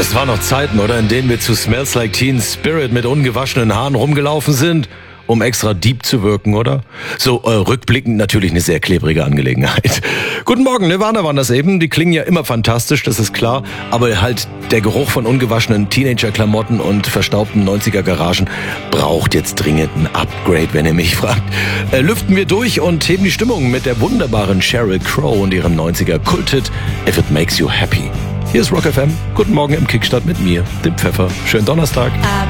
Das waren noch Zeiten, oder? In denen wir zu Smells Like Teen Spirit mit ungewaschenen Haaren rumgelaufen sind, um extra deep zu wirken, oder? So, rückblickend natürlich eine sehr klebrige Angelegenheit. Guten Morgen, Nirvana waren das eben. Die klingen ja immer fantastisch, das ist klar. Aber halt der Geruch von ungewaschenen Teenager-Klamotten und verstaubten 90er-Garagen braucht jetzt dringend ein Upgrade, wenn ihr mich fragt. Lüften wir durch und heben die Stimmung mit der wunderbaren Sheryl Crow und ihrem 90er-Kult-Hit If It Makes You Happy. Hier ist Rock FM. Guten Morgen im Kickstart mit mir, dem Pfeffer. Schönen Donnerstag.